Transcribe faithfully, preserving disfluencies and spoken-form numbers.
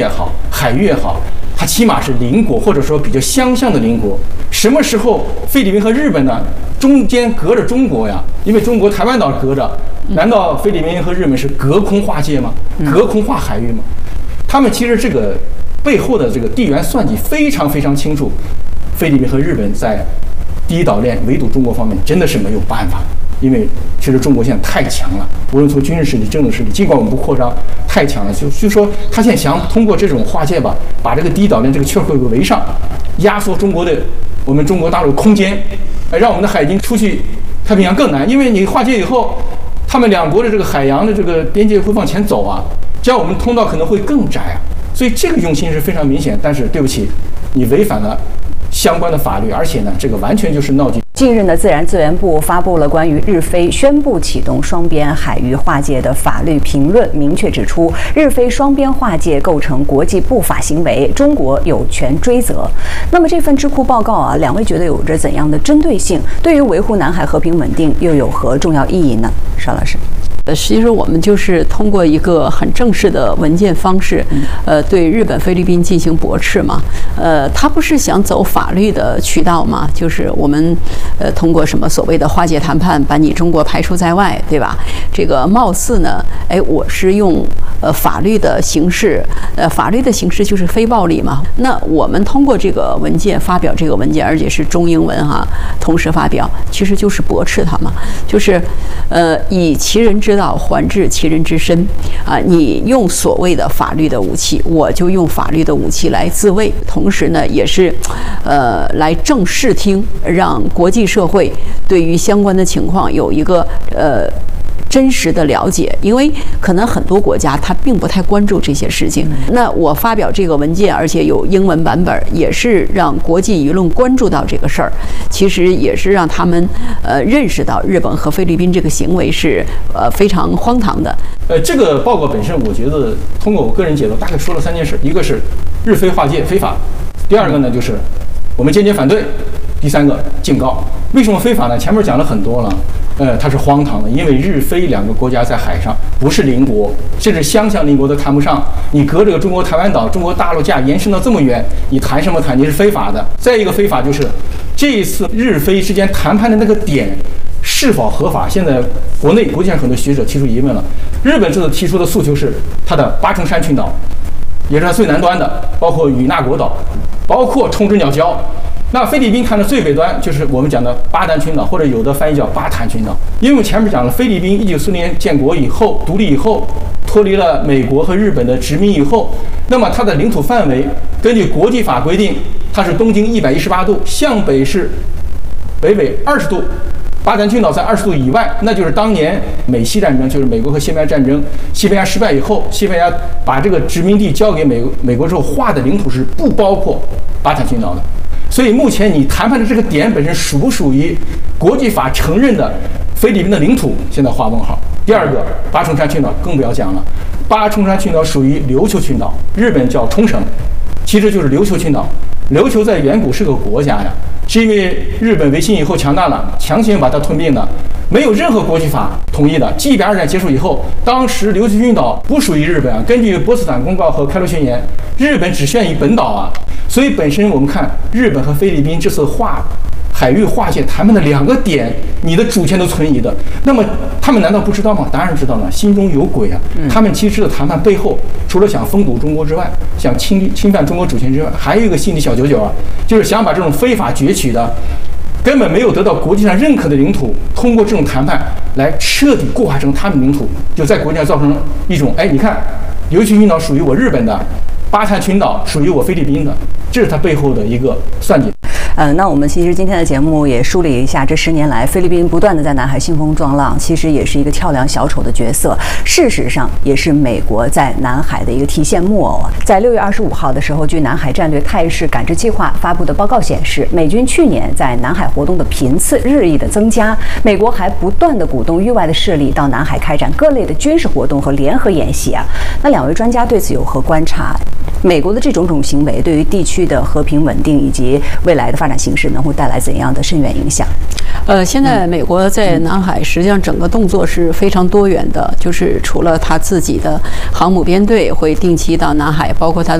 好，海域也好，它起码是邻国或者说比较相像的邻国。什么时候菲律宾和日本呢？中间隔着中国呀，因为中国台湾岛隔着，难道菲律宾和日本是隔空划界吗？隔空划海域吗？他们其实这个背后的这个地缘算计非常非常清楚。菲律宾和日本在第一岛链围堵中国方面真的是没有办法，因为其实中国现在太强了，无论从军事实力、政治实力，尽管我们不扩张，太强了。就就说他现在想通过这种划界吧，把这个第一岛链这个缺口给围上，压缩中国的我们中国大陆空间，让我们的海军出去太平洋更难。因为你划界以后，他们两国的这个海洋的这个边界会往前走啊，这样我们通道可能会更窄啊。所以这个用心是非常明显，但是对不起，你违反了相关的法律，而且呢，这个完全就是闹剧。 近日呢，自然资源部发布了关于日菲宣布启动双边海域划界的法律评论，明确指出，日菲双边划界构成国际不法行为，中国有权追责。那么这份智库报告啊，两位觉得有着怎样的针对性？对于维护南海和平稳定又有何重要意义呢？邵老师。 呃，其实我们就是通过一个很正式的文件方式，呃，对日本、菲律宾进行驳斥嘛。呃，他不是想走法律的渠道嘛？就是我们，呃，通过什么所谓的划界谈判，把你中国排除在外，对吧？这个貌似呢，哎，我是用呃法律的形式，呃，法律的形式就是非暴力嘛。那我们通过这个文件发表这个文件，而且是中英文哈，同时发表，其实就是驳斥他嘛，就是呃，以其人之道还治其人之身啊！你用所谓的法律的武器，我就用法律的武器来自卫，同时呢，也是，呃，来正视听，让国际社会对于相关的情况有一个呃。真实的了解，因为可能很多国家它并不太关注这些事情。那我发表这个文件，而且有英文版本，也是让国际舆论关注到这个事儿，其实也是让他们呃认识到日本和菲律宾这个行为是呃非常荒唐的。 呃，这个报告本身，我觉得通过我个人解读，大概说了三件事：一个是日菲划界非法，第二个呢就是我们坚决反对，第三个警告。为什么非法呢？前面讲了很多了。呃，它是荒唐的，因为日菲两个国家在海上不是邻国，甚至相像邻国都谈不上。你隔着个中国台湾岛、中国大陆架延伸到这么远，你谈什么谈？你是非法的。再一个非法就是，这一次日菲之间谈判的那个点是否合法？现在国内、国际上很多学者提出疑问了。日本这次提出的诉求是它的八重山群岛，也是它最南端的，包括与那国岛，包括冲之鸟礁。那菲律宾看的最北端就是我们讲的巴丹群岛，或者有的翻译叫巴坦群岛。因为我们前面讲了，菲律宾一九四零年建国以后，独立以后，脱离了美国和日本的殖民以后，那么它的领土范围根据国际法规定，它是东经一百一十八度，向北是北纬二十度，巴丹群岛在二十度以外，那就是当年美西战争，就是美国和西班牙战争，西班牙失败以后，西班牙把这个殖民地交给美美国之后，划的领土是不包括巴坦群岛的。所以目前你谈判的这个点本身属不属于国际法承认的菲律宾的领土，现在画问号。第二个，八重山群岛更不要讲了，八重山群岛属于琉球群岛，日本叫冲绳，其实就是琉球群岛。琉球在远古是个国家呀，是因为日本维新以后强大了，强行把它吞并的，没有任何国际法统一的。即便二战结束以后，当时琉球群岛不属于日本啊，根据波茨坦公告和开罗宣言，日本只限于本岛啊。所以本身我们看日本和菲律宾这次划海域划界谈判的两个点，你的主权都存疑的。那么他们难道不知道吗？当然知道了，心中有鬼啊！他们其实的谈判背后，除了想封堵中国之外，想侵侵犯中国主权之外，还有一个心理小九九啊，就是想把这种非法攫取的、根本没有得到国际上认可的领土，通过这种谈判来彻底固化成他们领土，就在国际上造成一种，哎，你看，琉球群岛属于我日本的，巴坦群岛属于我菲律宾的，这是它背后的一个算计。 呃，那我们其实今天的节目也梳理一下，这十年来菲律宾不断的在南海兴风撞浪，其实也是一个跳梁小丑的角色，事实上也是美国在南海的一个提线木偶啊。在六月二十五号的时候，据南海战略态势感知计划发布的报告显示，美军去年在南海活动的频次日益的增加，美国还不断的鼓动域外的势力到南海开展各类的军事活动和联合演习啊。那两位专家对此有何观察？美国的这种种行为对于地区的和平稳定以及未来的发展形势能会带来怎样的深远影响？ 呃，现在美国在南海实际上整个动作是非常多元的，就是除了他自己的航母编队会定期到南海，包括他